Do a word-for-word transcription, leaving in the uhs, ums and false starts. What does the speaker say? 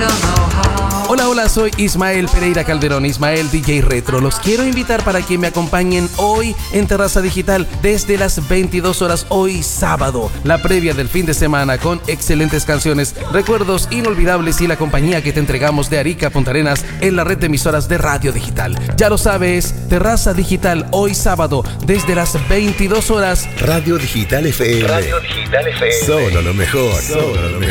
Hola, hola, soy Ismael Pereira Calderón, Ismael D J Retro. Los quiero invitar para que me acompañen hoy en Terraza Digital desde las veintidós horas, hoy sábado. La previa del fin de semana con excelentes canciones, recuerdos inolvidables y la compañía que te entregamos de Arica a Punta Arenas en la red de emisoras de Radio Digital. Ya lo sabes, Terraza Digital hoy sábado desde las veintidós horas. Radio Digital F M. Radio Digital F M. Solo lo mejor. Solo lo mejor.